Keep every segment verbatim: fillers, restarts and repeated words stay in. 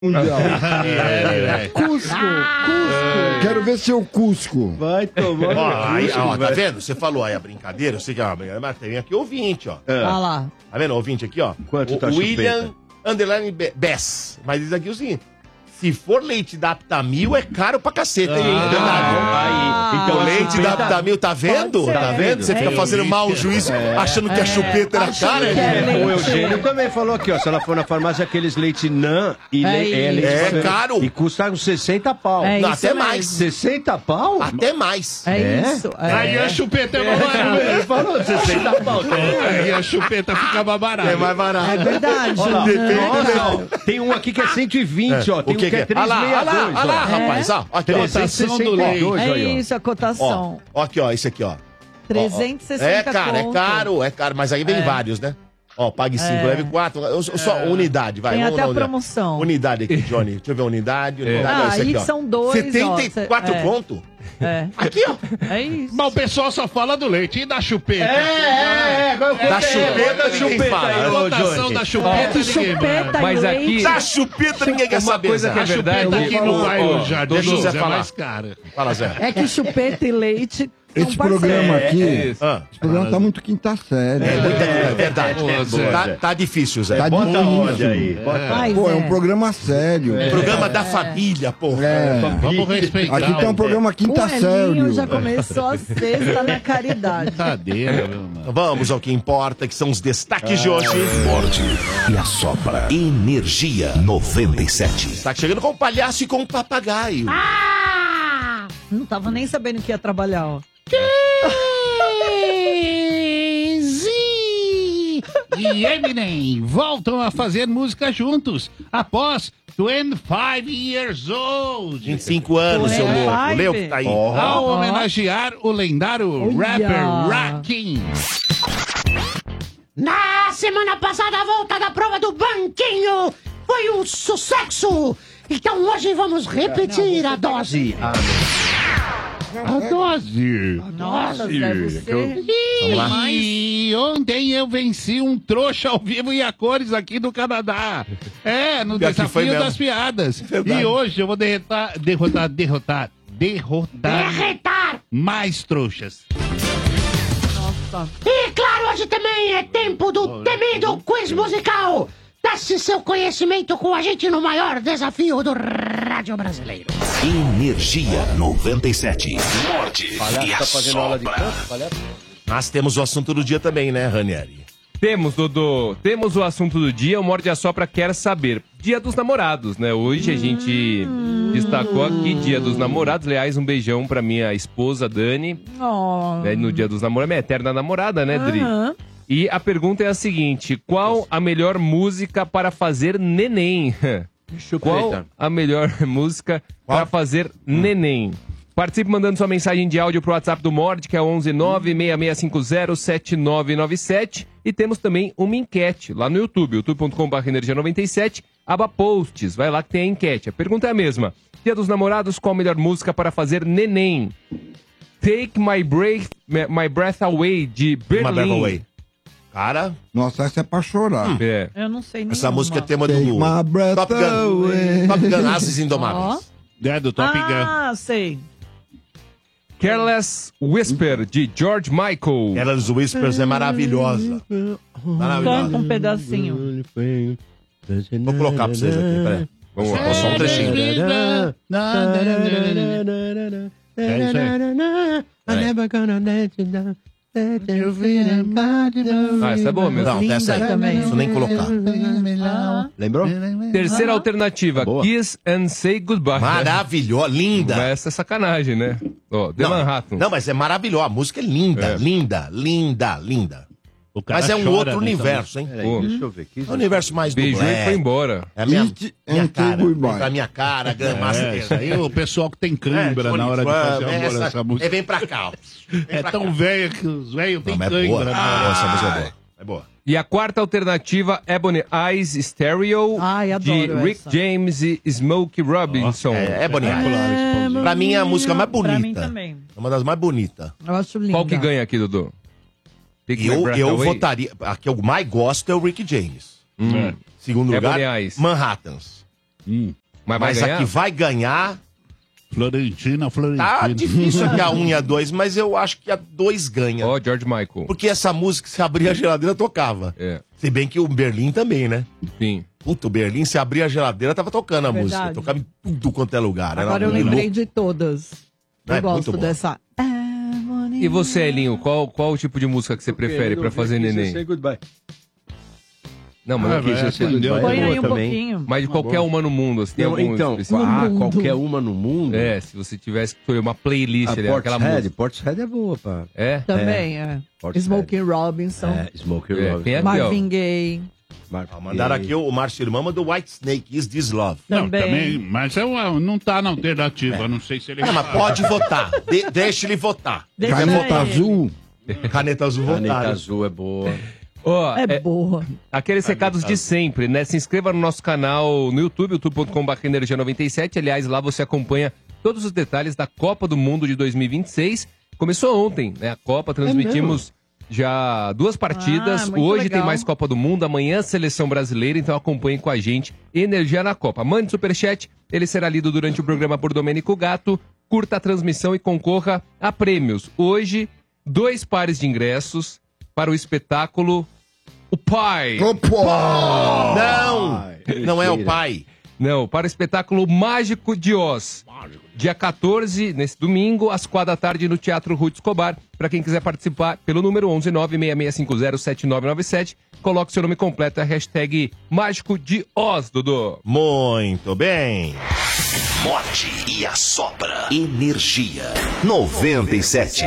Mundial. Cusco, Cusco. Quero ver seu Cusco. Vai tomar. Ó, aí, ó, tá vendo? Você falou aí a brincadeira, eu sei que é uma brincadeira, mas tem aqui ouvinte, ó. Olha lá. Tá vendo o ouvinte aqui, ó? Quanto o, tá a William chupeta? Underline Be- Bess. Mas diz aqui o seguinte: se for leite da Aptamil, é caro pra caceta, hein? Ah, Verdade. Então, então leite chupeta- da Aptamil, tá vendo? Pode ser. Tá vendo? Você fica É fazendo isso, mau juízo, achando que a chupeta era achando cara. que é né? O Eugênio também falou aqui, ó. Se ela for na farmácia, aqueles leite Nan e É le- isso. leite É condensado. caro. E custa uns sessenta pau. É Não, isso até mesmo. mais. sessenta pau? Até mais. É, É? isso. É. Aí a chupeta é mais Ele barata. falou sessenta pau. Aí a chupeta fica mais barata. É mais barato. É verdade. Olha lá. Depende, Nossa, né? ó, tem um aqui que é cento e vinte, ó. Tem O que um que é que é? Olha lá, olha lá, trezentos e sessenta e dois, olha lá, ó. rapaz. Ó, aqui, ó. Cotação do leite. Dois, É aí, ó. isso, a Ó, cotação. ó, aqui, ó, esse aqui, ó. trezentos e sessenta É caro, é conto. caro, é caro, mas aí vem vários, né? Ó, pague cinco, leve quatro. Eu, eu só unidade, vai. Tem vamos até na a unidade. promoção. Unidade aqui, Johnny. Deixa eu ver a unidade. unidade Ah, ó, esse aí aqui, ó. são dois, setenta e quatro ó, cê- é. conto? É. Aqui, ó. É isso. Mas o pessoal só fala do leite e da chupeta. É, é, é. Da chupeta, ninguém fala. A Ô, cotação Johnny. da chupeta ninguém Chupeta manda. e Mas leite. aqui- Da chupeta ninguém quer Uma saber. coisa Zé. que é A verdade, chupeta aqui ó, no bairro ó, já deixa o Zé é falar. mais cara. Fala, Zé. É que chupeta e leite. são Esse programa parceiros. aqui, Ah, esse programa tá muito quinta série. é, muita- é verdade. Ô, Zé. Tá, tá difícil, Zé. Tá Bota difícil. onde aí? Bota. Vai, Pô, é Zé. um programa sério. Programa da família, porra. É. Vamos respeitar. Aqui tem um programa O quinta Elinho sério. já começou a sexta na caridade. Brincadeira, meu mano. Vamos ao que importa, que são os destaques de hoje. Morde e assopra. Energia noventa e sete. Tá chegando com o palhaço e com o papagaio. Ah! Não tava nem sabendo que ia trabalhar, ó. Jay-Z e Eminem voltam a fazer música juntos após vinte e cinco years old. vinte e cinco anos, seu louco. Vai, Leu Fê. que tá aí. Ao homenagear o lendário Olha. rapper Rakim. Na semana passada, a volta da prova do banquinho foi um sucesso. Então hoje vamos repetir a dose. A dose. Nossa, Zé, você... E ontem eu venci um trouxa ao vivo e a cores aqui do Canadá. É, no Pior que foi desafio mesmo. das piadas. Verdade. E hoje eu vou derrotar, derrotar, derrotar, derrotar Derretar. mais trouxas. E claro, hoje também é tempo do temido quiz musical. Teste seu conhecimento com a gente no maior desafio do rádio brasileiro. Energia noventa e sete. Morde e Palhaço tá fazendo aula de assopra. canto, palhaço? Nós temos o assunto do dia também, né, Ranieri? Temos, Dodô. Temos o assunto do dia. O Morde e Assopra quer saber. Dia dos Namorados, né? Hoje a gente destacou aqui Dia dos Namorados. Aliás, um beijão pra minha esposa, Dani. Oh. Né? No Dia dos Namorados, minha eterna namorada, né, Dri? Aham. E a pergunta é a seguinte. Qual a melhor música para fazer neném? Qual a melhor música para fazer neném? Participe mandando sua mensagem de áudio pro WhatsApp do Mord, que é onze nove seis seis cinco zero sete nove nove sete. E temos também uma enquete lá no YouTube, youtube ponto com barra energia noventa e sete, aba posts. Vai lá que tem a enquete. A pergunta é a mesma. Dia dos Namorados, qual a melhor música para fazer neném? Take My Breath, My Breath Away, de Berlim. Uma Breath Away. Cara, Nossa, essa é pra chorar. É. Eu não sei nenhuma. essa música é tema do Take my breath Top Gun. away. Top Gun, Ases Indomáveis. É, do Top Gun. Ah, sei. Careless Whisper, de George Michael. Careless Whispers é maravilhosa. Canta Maravilhosa. um pedacinho. Vou colocar pra vocês aqui, peraí. Vamos lá. Vou só um trechinho. É isso aí. Ah, essa é boa mesmo. Não, dessa aí. também. Não preciso nem colocar. Lembrou? Terceira alternativa, Boa. Kiss and Say Goodbye. Maravilhosa, linda. Mas essa é sacanagem, né? Ó, The Não, Manhattan. não, mas é maravilhosa. A música é linda, É. linda, linda, linda. O cara Mas é um chora outro nessa universo, hein? Peraí, Pô. deixa eu ver aqui. É um universo mais do Beijou e black. foi embora. É a minha, It minha and cara. say goodbye. Vem pra minha cara, grama É, isso aí o pessoal que tem cãibra na hora de fazer amor essa, essa música. É, vem pra cá. ó. Vem É pra tão cá. velha que os velhos têm Não, mas é boa. cãibra. Ah, né? essa música é boa. É boa. E a quarta alternativa, Ebony Eyes Stereo, Ai, de adoro Rick essa. James e Smokey Robinson. É, é bonita. É, Pra mim é a música mais bonita. Pra mim também. É uma das mais bonitas. Eu acho linda. Qual que ganha aqui, Dudu? Take My Eu, Breath eu Away? votaria. A que eu mais gosto é o Rick James. Hum. Segundo Ebony lugar, Eyes. Manhattans. Hum. Mas vai Mas ganhar? a que vai ganhar... Florentina, Florentina. Tá difícil aqui a um e a dois, mas eu acho que a dois ganha. Ó, George Michael. Porque essa música, se abrir a geladeira, tocava. É. Se bem que o Berlim também, né? Sim. Puta, o Berlim, se abrir a geladeira, tava tocando a Verdade. música. Tocava em tudo quanto é lugar. Era Agora eu muito lembrei louco. de todas. Não, Eu é gosto muito bom. dessa. E você, Elinho, qual, qual o tipo de música que você prefere pra fazer neném? Não, mas Ah, aqui, vai, você aprendeu. vai- Põe aí um também. pouquinho. mas de qualquer uma no mundo, você tem Então, algum então específico? ah, No mundo. qualquer uma no mundo. É, se você tivesse que escolher uma playlist A ali, aquela Portishead, música. Portishead é boa, pá. É? Também, é. Portishead. Smokey Robinson. É, Smoker É, Love. quem é? Marvin Gaye. Mar- Ah, mandaram aqui o Márcio Irmão mandou White Snake, Is This Love? Não, Também. também, mas é uma- não tá na alternativa, não sei se ele... É, mas pode votar. De- deixa ele votar. Deixa Caneta ele. azul. Caneta azul Caneta votar. azul é boa. Ó, É, é, boa. aqueles recados de sempre, né? Se inscreva no nosso canal no YouTube, youtube ponto com barra energia noventa e sete. Aliás, lá você acompanha todos os detalhes da Copa do Mundo de dois mil e vinte e seis. Começou ontem, né? A Copa, transmitimos já duas partidas. Ah, muito Hoje legal. tem mais Copa do Mundo, amanhã Seleção Brasileira, então acompanhe com a gente Energia na Copa. Mande superchat, ele será lido durante o programa por Domênico Gato. Curta a transmissão e concorra a prêmios. Hoje, dois pares de ingressos para o espetáculo O Pai. Não! Não é o pai. Não, para o espetáculo Mágico de Oz. Dia quatorze, nesse domingo, às quatro da tarde, no Teatro Ruth Escobar. Para quem quiser participar, pelo número onze nove seis seis cinco zero sete nove nove sete, coloque seu nome completo, a hashtag Mágico de Oz, Dudu. Muito bem. Morde e assopra. Energia noventa e sete.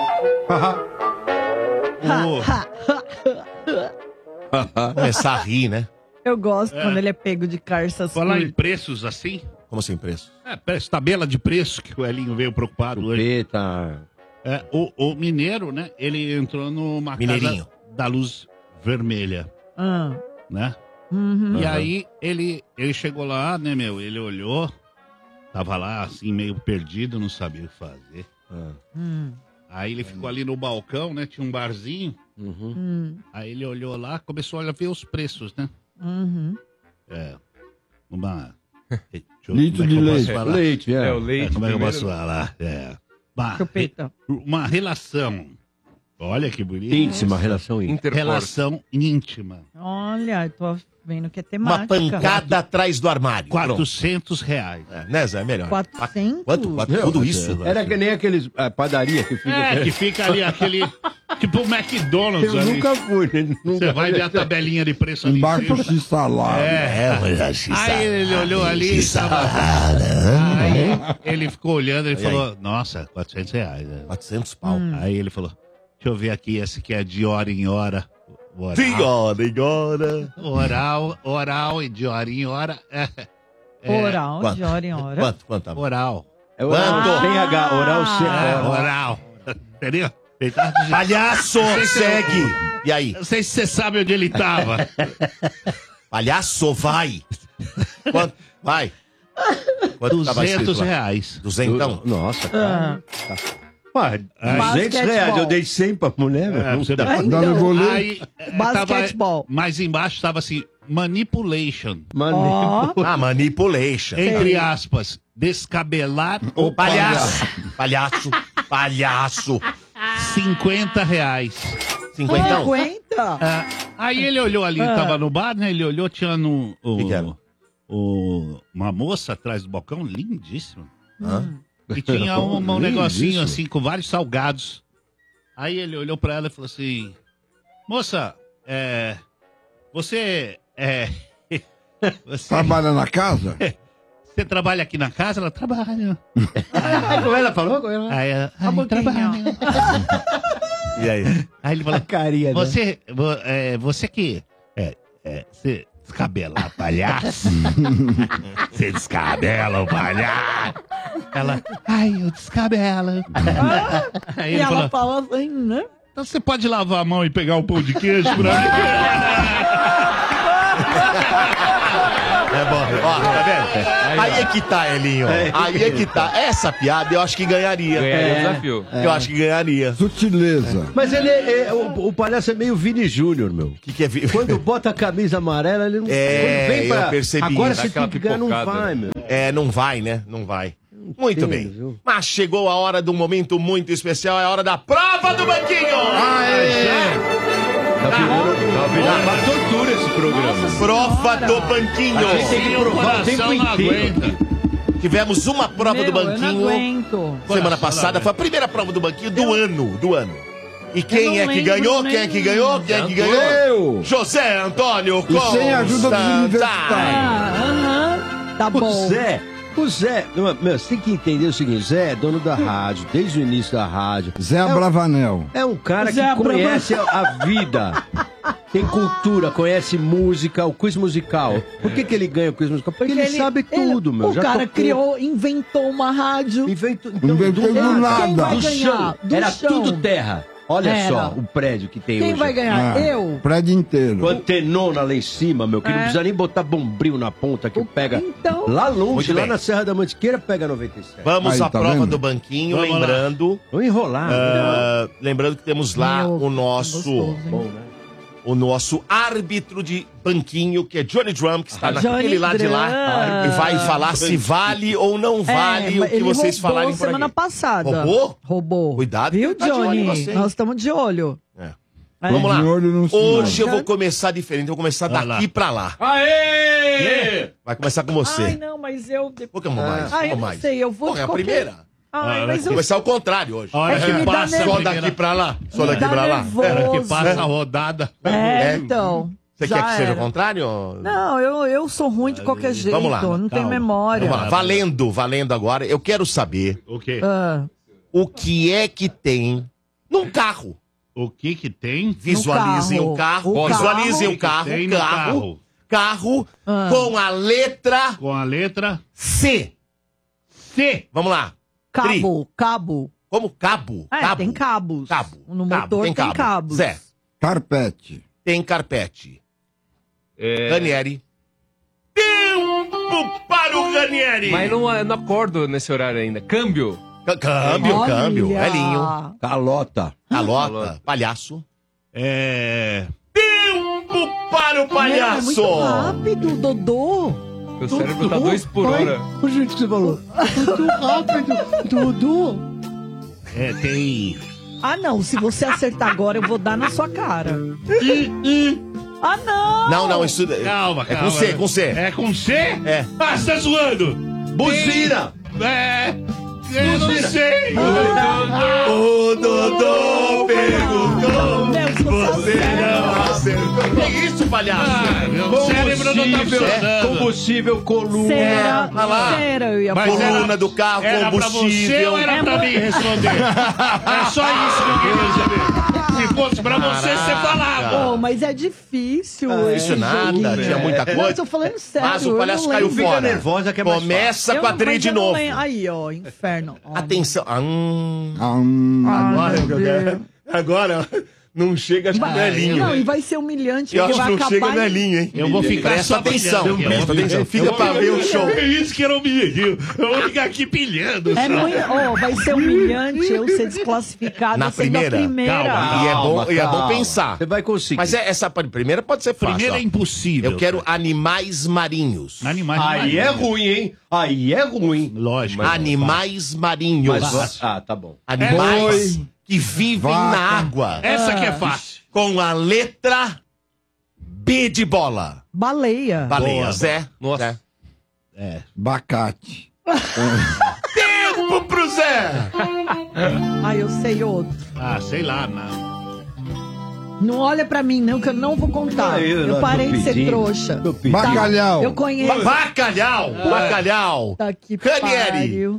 Começar a rir, né? Eu gosto quando ele é pego de carças Falar em curtas. preços assim, Como assim, preço? é, preço, tabela de preço que o Elinho veio preocupado hoje. Eita. É, o, o mineiro, né, ele entrou numa Mineirinho. casa da luz vermelha, Ah, né? uhum. E aí ele, ele chegou lá, né, meu, ele olhou, tava lá assim, meio perdido, não sabia o que fazer. Hum, Aí ele ficou ali no balcão, né, tinha um barzinho, hum, aí ele olhou lá, começou a ver os preços, né? uhum. É, uma... Deixa eu- Litro como é de que eu posso leite. falar? Leite, é. É o É, leite. como é que eu primeiro. posso falar? É. Uma, Chupeta. uma relação, olha que bonito. Íntima, relação íntima. Interforce. Relação íntima. Olha, eu tô vendo que é Uma temática. pancada atrás do armário. Pronto. quatrocentos reais. É, né, Zé? É melhor. quatrocentos? Quanto? Quanto? Tudo isso? Era que nem aqueles ah, padaria que fica. É, que fica ali aquele. Tipo o McDonald's Eu ali. nunca fui, né? Nunca Você vai ver a tabelinha de preço ali. em Embaixo cima. se salada. É, mas Aí ele olhou ali. Tava... Aí ele ficou olhando e E aí? falou: Nossa, quatrocentos reais. né? quatrocentos pau. Aí ele falou: Deixa eu ver aqui, esse que é de hora em hora. Oral, Senhora, senhora. oral, oral e de hora em hora. É, é, Oral, Quanto? de hora em hora. Quanto? Quanto? tá? Oral. É oral Quanto? sem H, oral sem É, oral. oral. Entendeu? Ele tá... Palhaço, segue. E aí? Não sei se você sabe onde ele tava. Palhaço, vai. Quanto? Vai. Quanto tava escrito duzentos lá? reais. Duzentão? Nossa, Ah, cara. Pá, duzentos reais. Basquetebol. Eu dei cem pra mulher, É, velho. você Não dá- dá. Dá no goleiro. Aí, é, Basquetebol. tava- mais embaixo tava assim, manipulation. Mano, ó, Ah, manipulation. Entre aspas, descabelar Ô, o palhaço. Palhaço. Palhaço. cinquenta reais. Cinquentão? cinquenta? Ah, aí ele olhou ali, Ah. tava no bar, né? Ele olhou, tinha no, o, Que que era? o- uma moça atrás do balcão, lindíssima. Hã? E tinha um, um negocinho Lindíssimo. assim, com vários salgados. Aí ele olhou pra ela e falou assim: Moça, é. Você. É. Você, Trabalha na casa? você trabalha aqui na casa? Ela trabalha. como ela falou? Como ela... Aí ela. Um "Ai, pouquinho. trabalha." E aí? Aí ele falou: Carinha, né? Você. vo- é, você que. É. É. Você descabela o palhaço. Você descabela o palhaço. Ela. Ai, eu descabelo. Aí E ele ela falou: fala assim, né? Então você pode lavar a mão e pegar o pão de queijo pra mim? É bom. Ó, tá vendo? Aí é que tá, Elinho. Aí é que tá. Essa piada eu acho que ganharia. Ganharia É. o desafio. Eu acho que ganharia. Sutileza. Mas ele é, é- o, o palhaço é meio Vini Júnior, meu. O que, que é... vi- Quando bota a camisa amarela, ele não... É, quando vem pra... eu percebi. Agora Dá você tem aquela que ganhar, não pipocada. vai, meu. É, não vai, né? Não vai. Muito entendo, bem. viu? Mas chegou a hora de um momento muito especial. É a hora da prova do banquinho. Tá virando, tá virando uma tortura esse programa. Prova do banquinho. A gente tem que provar o tempo Coração não inteiro. aguenta. Tivemos uma prova Meu, do eu não banquinho. aguento. Semana passada foi a primeira prova do banquinho do ano, do ano. E quem não é que lembro ganhou? nem- Quem é que ganhou? Quem é que ganhou? Eu! José Antônio E sem a ajuda dos Constantine. universitários. Ah, aham. Tá O bom. Zé, o Zé, não, meu, você tem que entender o seguinte, Zé é dono da rádio, desde o início da rádio. Zé É um- Abravanel. É um cara Zé que Abravanel. conhece a, a vida, tem cultura, conhece música, o quiz musical. Por que que ele ganha o quiz musical? Porque, ele, sabe tudo, ele- meu. O já cara tocou. criou, inventou uma rádio. Inventou, então, Inventou do nada. nada. Quem vai Do ganhar? chão. Do Era chão. tudo terra. Olha Era. só o prédio que tem Quem hoje. vai ganhar? Ah, Eu? Prédio inteiro. Com antenona lá em cima, meu, que não É. precisa nem botar bombril na ponta, que pega Então- lá longe, Muito lá bem. na Serra da Mantiqueira, pega noventa e sete. Vamos Aí, à tá prova vendo? do banquinho, Vamos lá. lembrando. Vou enrolar. ah, lembrando que temos lá Meu, o nosso gostoso, hein? Bom, né? o nosso árbitro de banquinho, que é Johnny Drum, que está Johnny naquele lado de lá Drum. e vai falar se vale ou não vale É, o que ele vocês roubou falarem por semana aqui. passada. Roubou? Roubou. Cuidado que Viu, ele tá de olho em Johnny? você, hein? Nós estamos de olho. É. É. Vamos lá. De olho no Hoje sinal. eu vou começar diferente, eu vou começar Vai daqui lá. pra lá. Aê! Vai começar com você. Ai, não, mas eu... Um pouquinho mais, um Ai, pouco eu não mais. sei, eu vou Porra, de é a qualquer- primeira. Ai, Ah, mas Vai eu... começar ao contrário hoje. A hora É que que me dá passa, nervoso. Só primeira- daqui pra lá, só Me daqui dá pra lá. nervoso. a hora que passa a rodada. É, então. Você já quer que seja era. o contrário? Não, eu, eu sou ruim de qualquer jeito. Vamos lá, Não tenho calma. memória. Vamos lá, valendo, valendo agora. Eu quero saber O quê? Ah, o que é que tem num carro. O que que tem? Visualizem carro. um carro, O visualizem um carro. carro, Tem no carro, carro. carro Ah. com a letra Com a letra C. C. Vamos lá. Tri. cabo, cabo. Como cabo? É, cabo. tem cabos. Cabo. No Cabo, motor tem, cabo. cabos. Zé, Carpete. tem carpete. É, Ranieri. Tempo para o Ranieri. mas não, eu não acordo nesse horário ainda. Câmbio. C- Câmbio, Olha. câmbio. Velhinho. Calota. Calota. Palhaço. É. Tempo para o Meu, é palhaço. muito rápido, Dodô. Meu cérebro tá dois por hora. O jeito que você falou. Muito rápido. Dudu. É, tem. Ah, não. Se você acertar agora, eu vou dar na sua cara. Ah, não. Não, não, isso Calma, é calma. com C, com C. É com C? É. Ah, você tá zoando? Buzina. É. Eu não sei. O Dodô perguntou. Meu, se você acerta- acertou. Que isso, palhaço? Ah, meu cérebro não tá funcionando. Combustível, coluna. Cera, olha lá. cera, eu ia Mas falar. Coluna do carro, Era pra você combustível. ou era pra mim responder? É só isso que eu queria saber. Se fosse pra você, você falava. Pô, mas é difícil. esse Isso nada, jogo. tinha muita Não, coisa. eu tô falando sério. Mas o eu palhaço não caiu lembro. fora. nervosa que é mais Começa Eu com a não- trilha mas de eu não novo. lembro. Aí, ó, inferno. Olha. Atenção. Ah, hum. Ah, hum, Agora, meu Deus. agora não chega, acho que não é linho. Não, e vai ser humilhante. Eu porque acho que vai não acabar chega na em- linha, hein? Eu vou ficar Presta só atenção, pilhando aqui, presta eu vou atenção. ficar- Fica eu pra vou- ver o show. É isso que era humilhante. Eu vou ficar aqui pilhando. É só. muito, ó, vai ser humilhante eu ser desclassificada Na sendo primeira? a primeira. Calma, E é bom, e é bom calma. pensar. Você vai conseguir. Mas é- essa primeira pode ser fácil. Primeiro ó. é impossível. Eu quero animais marinhos. Animais Aí é marinhos. ruim, hein? Aí é ruim. Lógico. Animais marinhos. Mas, ah, tá bom. Animais Boi. que vivem Vaca. na água. Essa que é fácil. Com a letra B de bola. Baleia. Baleia. Boa, Zé. Nossa. Zé. Bacate. Tempo pro Zé. Ai, eu sei outro. Ah, sei lá. Não. Não olha pra mim, não, que eu não vou contar. Aí, eu lá, parei tô de ser pedindo. trouxa. Tô pedindo. Bacalhau. Eu conheço. Bacalhau. Bacalhau. Tá que Ranieri. pariu.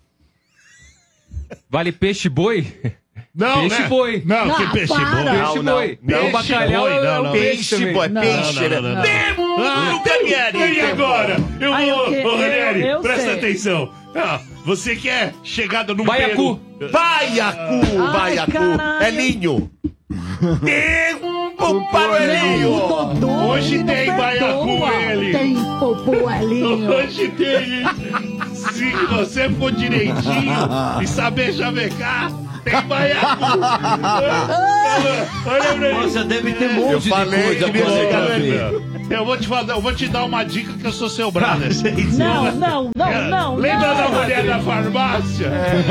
Vale peixe boi? Não, Peixe né? boi. Não, Ah, que peixe para. boi. Peixe não, boi. não. Não, bacalhau boi, é não, o não. peixe Peixe, também. boy, Não, peixe. não, não, não. Tempo Ah, pro Ranieri. E agora? Eu Ai, vou. eu que- Ô, Ranieri, eu- eu presta sei. atenção. Ah, você que é chegado no Baiacu. peru. Baiacu, Ai, baiacu. caralho. É linho. Tempo Tempo para o Elinho. O Dodô, Hoje ele não tem baiacu, perdoa. ele. Tempo pro Elinho. Hoje tem. Se você for direitinho e saber chavecar, tem baiacu. Olha pra mim. Nossa, deve ter um Eu monte de falei coisa que pra você tá ver. Eu vou, te falar, eu vou te dar uma dica que eu sou seu brother. Não, não, não, não. Lembra não. da mulher da farmácia?